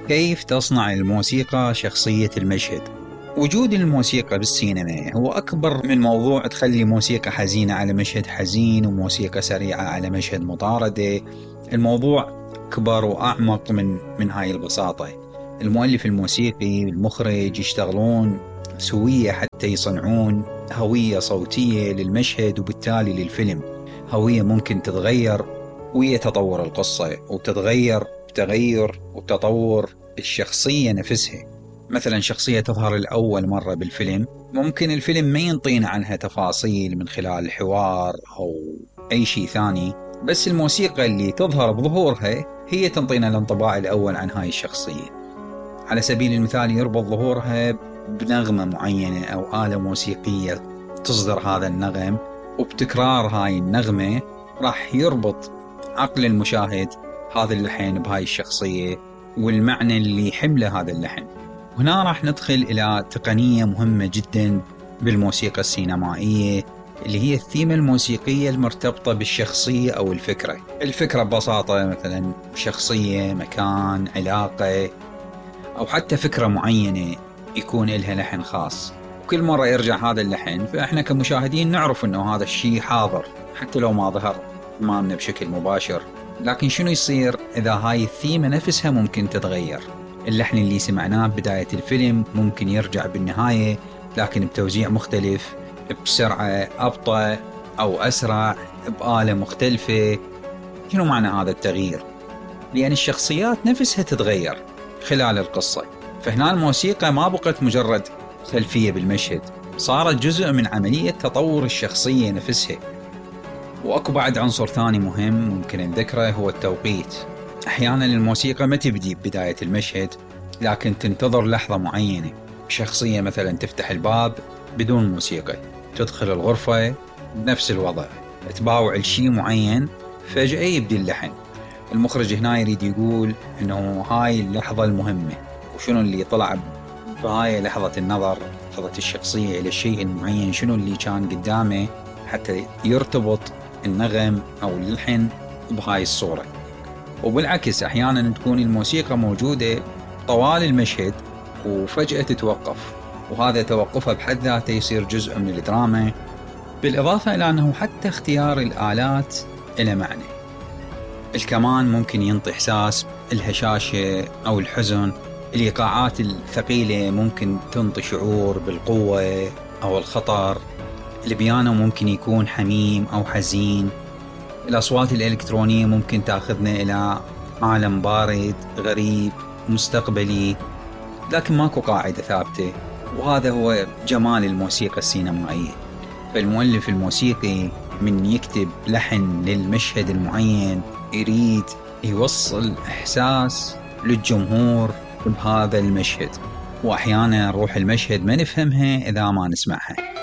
كيف تصنع الموسيقى شخصية المشهد؟ وجود الموسيقى بالسينما هو أكبر من موضوع تخلي موسيقى حزينة على مشهد حزين وموسيقى سريعة على مشهد مطاردة. الموضوع أكبر وأعمق من هاي البساطة. المؤلف الموسيقي والمخرج يشتغلون سوية حتى يصنعون هوية صوتية للمشهد وبالتالي للفيلم، هوية ممكن تتغير ويا تطور القصة، وتتغير بتغير وتطور الشخصية نفسها. مثلا شخصية تظهر الأول مرة بالفيلم، ممكن الفيلم ما ينطينا عنها تفاصيل من خلال الحوار أو أي شيء ثاني، بس الموسيقى اللي تظهر بظهورها هي تنطينا الانطباع الأول عن هاي الشخصية. على سبيل المثال يربط ظهورها بنغمة معينة أو آلة موسيقية تصدر هذا النغم، وبتكرار هاي النغمة راح يربط عقل المشاهد هذا اللحن بهاي الشخصية والمعنى اللي يحمله هذا اللحن. هنا راح ندخل إلى تقنية مهمة جدا بالموسيقى السينمائية، اللي هي الثيمة الموسيقية المرتبطة بالشخصية أو الفكرة ببساطة مثلا شخصية، مكان، علاقة، أو حتى فكرة معينة يكون لها لحن خاص. وكل مرة يرجع هذا اللحن فإحنا كمشاهدين نعرف أنه هذا الشيء حاضر حتى لو ما ظهر أمامنا بشكل مباشر. لكن شنو يصير إذا هاي الثيمة نفسها ممكن تتغير؟ اللحن اللي سمعناه بداية الفيلم ممكن يرجع بالنهاية لكن بتوزيع مختلف، بسرعة أبطأ أو أسرع، بآلة مختلفة. شنو معنى هذا التغيير؟ لأن الشخصيات نفسها تتغير خلال القصة، فهنا الموسيقى ما بقت مجرد خلفية بالمشهد، صارت جزء من عملية تطور الشخصية نفسها. وأكو بعد عنصر ثاني مهم ممكن نذكره، هو التوقيت. أحيانا الموسيقى ما تبدي بداية المشهد لكن تنتظر لحظة معينة. شخصية مثلا تفتح الباب بدون موسيقى، تدخل الغرفة بنفس الوضع، تباوع الشيء معين، فجأة يبدي اللحن. المخرج هنا يريد يقول إنه هاي اللحظة المهمة، وشنو اللي طلع بهاي لحظة النظر، لحظة الشخصية إلى الشيء المعين، شنو اللي كان قدامه حتى يرتبط النغم أو اللحن بهاي الصورة. وبالعكس أحيانا تكون الموسيقى موجودة طوال المشهد وفجأة تتوقف، وهذا توقفها بحد ذاته يصير جزء من الدراما. بالإضافة إلى أنه حتى اختيار الآلات إلى معنى. الكمان ممكن ينطي إحساس الهشاشة أو الحزن، الإيقاعات الثقيلة ممكن تنطي شعور بالقوة أو الخطر، البيانو ممكن يكون حميم أو حزين، الأصوات الإلكترونية ممكن تأخذنا إلى عالم بارد غريب مستقبلي، لكن ماكو قاعدة ثابتة. وهذا هو جمال الموسيقى السينمائية. فالمؤلف الموسيقي من يكتب لحن للمشهد المعين يريد يوصل إحساس للجمهور بهذا المشهد، وأحيانا روح المشهد ما نفهمها إذا ما نسمعها.